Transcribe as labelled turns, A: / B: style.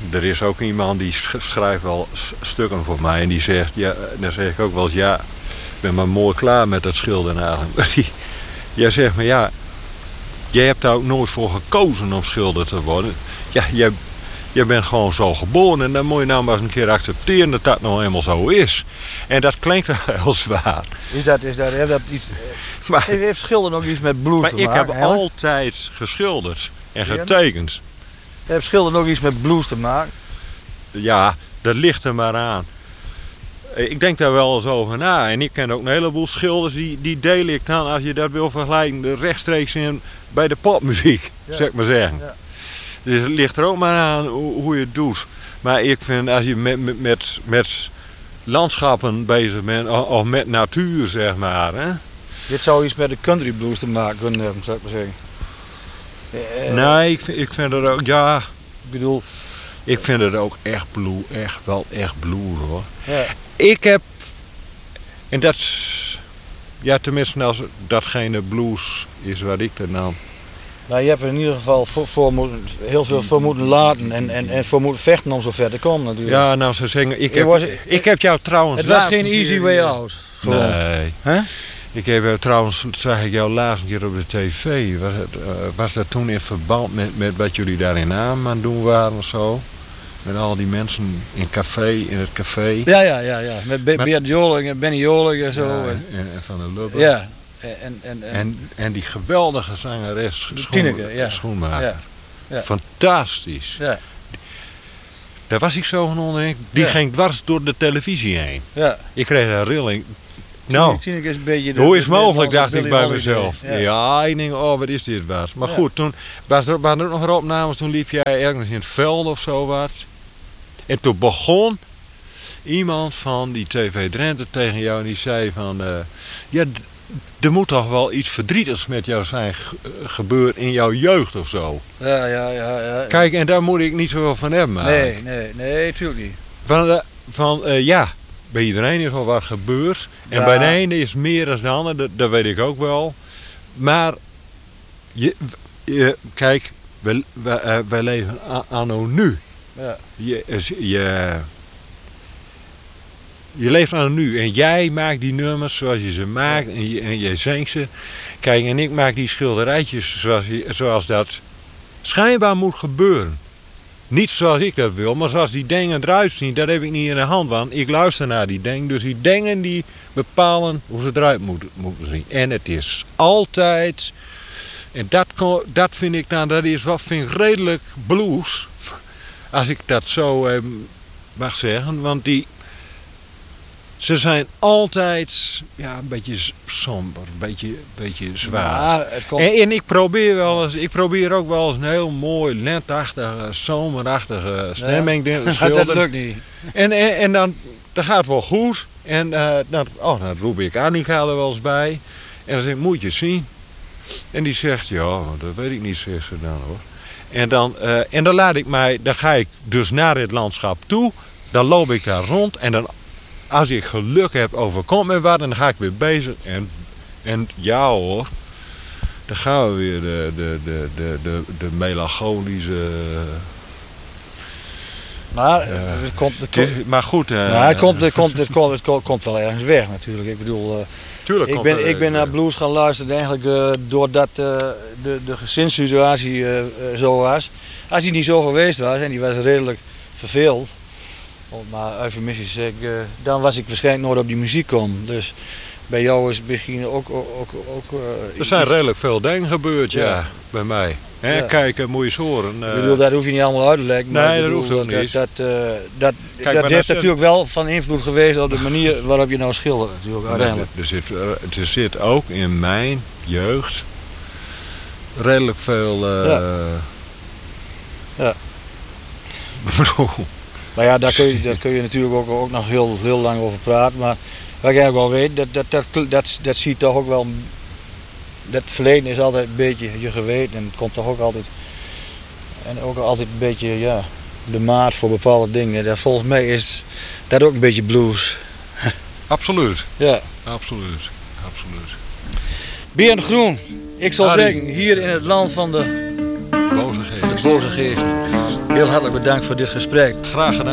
A: er is ook iemand die schrijft wel stukken voor mij. En die zegt, ja, dan zeg ik ook wel eens, ja, ik ben maar mooi klaar met dat schilderen eigenlijk. Jij zegt maar, ja, jij hebt daar ook nooit voor gekozen om schilder te worden. Ja, jij bent gewoon zo geboren en dan moet je nou maar eens een keer accepteren dat dat nou helemaal zo is. En dat klinkt heel zwaar.
B: Heeft dat iets... heeft schilderen ook iets met blues te maken?
A: Maar ik heb altijd geschilderd en getekend.
B: Heeft schilderen ook iets met blues te maken?
A: Ja, dat ligt er maar aan. Ik denk daar wel eens over na. En ik ken ook een heleboel schilders die deel ik dan, als je dat wil vergelijken, rechtstreeks in bij de popmuziek, zeg ik maar zeggen. Ja. Dus het ligt er ook maar aan hoe je het doet. Maar ik vind, als je met landschappen bezig bent, of met natuur, zeg maar. Hè?
B: Dit zou iets met de country blues te maken kunnen hebben, zou ik maar zeggen.
A: Nee, ik vind het ook, ja, ik bedoel, ik vind het ook echt blues hoor.
B: Ja.
A: Ik heb, en dat, ja tenminste als datgene blues is wat ik er nam.
B: Nou, je hebt er in ieder geval heel veel voor moeten laten en voor moeten vechten om zo ver te komen natuurlijk.
A: Ja, nou ze zeggen, ik heb jou trouwens...
B: Het was geen easy way out. Gewoon.
A: Nee.
B: Huh?
A: Ik heb trouwens, zag ik jou laatst een keer op de tv. Was dat toen in verband met wat jullie daar in Naam aan het doen waren of zo? Met al die mensen in het café.
B: Ja. Met Beert Joling en Benny Joling en zo.
A: Ja, en Van der Lubbe.
B: Ja.
A: En die geweldige zangeres, Schoenmaker.
B: Ja.
A: Fantastisch.
B: Ja.
A: Daar was ik zo van onder. Die ging dwars door de televisie heen.
B: Ja.
A: Ik kreeg een rilling. Nou,
B: Tineke is een beetje
A: hoe is het mogelijk, dacht ik bij
B: Holiday.
A: mezelf. Ja, ik denk, oh, wat is dit wat. Maar goed, toen waren er ook nog opnames, toen liep jij ergens in het veld of zo wat. En toen begon iemand van die TV Drenthe tegen jou en die zei van... ja, er moet toch wel iets verdrietigs met jou zijn gebeurd in jouw jeugd of zo.
B: Ja.
A: Kijk, en daar moet ik niet zoveel van hebben. Maar.
B: Nee, tuurlijk niet.
A: Ja, bij iedereen is wel wat gebeurd. En bij de ene is meer dan de ander, dat weet ik ook wel. Maar, kijk, wij leven anno nu.
B: Ja.
A: Je leeft aan nu en jij maakt die nummers zoals je ze maakt en je zingt ze. Kijk, en ik maak die schilderijtjes zoals dat schijnbaar moet gebeuren. Niet zoals ik dat wil, maar zoals die dingen eruit zien, dat heb ik niet in de hand. Want ik luister naar die dingen, dus die dingen die bepalen hoe ze eruit moeten zien. En het is altijd, en dat vind ik dan, vind ik redelijk blues. Als ik dat zo mag zeggen, want ze zijn altijd een beetje somber, een beetje zwaar. En ik probeer ook wel eens een heel mooi, lentachtige, zomerachtige stemming te schilderen.
B: Dat lukt niet.
A: En dan gaat het wel goed. En dan roep ik Annika er wel eens bij. En dan zeg ik, moet je zien. En die zegt, ja, dat weet ik niet, zegt ze dan hoor. En dan ga ik dus naar dit landschap toe. Dan loop ik daar rond en dan... Als ik geluk heb, overkomt me wat en dan ga ik weer bezig. En ja hoor, dan gaan we weer de melancholische...
B: Maar
A: maar goed...
B: het komt wel ergens weg natuurlijk. Ik bedoel, ik ben naar blues gaan luisteren eigenlijk doordat de gezinssituatie zo was. Als die niet zo geweest was en die was redelijk verveeld... Maar eufemistisch zeg ik, dan was ik waarschijnlijk nooit op die muziek komen. Dus bij jou is het misschien ook
A: er zijn redelijk veel dingen gebeurd, bij mij. Ja. Kijk, moet je eens horen.
B: Ik bedoel, dat hoef je niet allemaal uit te leggen.
A: Nee, dat hoeft ook niet.
B: Dat heeft natuurlijk wel van invloed geweest op de manier waarop je nou schildert natuurlijk, uiteindelijk.
A: Er zit ook in mijn jeugd redelijk veel...
B: Ja. Maar ja, daar kun je natuurlijk ook nog heel lang over praten. Maar wat ik eigenlijk wel weet, dat ziet toch ook wel... Dat verleden is altijd een beetje je geweten en het komt toch ook altijd... En ook altijd een beetje, de maat voor bepaalde dingen. Volgens mij is dat ook een beetje blues.
A: Absoluut.
B: Ja.
A: Absoluut.
B: Bernd Groen, ik zal zeggen, hier in het land van de...
A: boze geest.
B: Van de boze geest. Heel hartelijk bedankt voor dit gesprek.
A: Graag gedaan.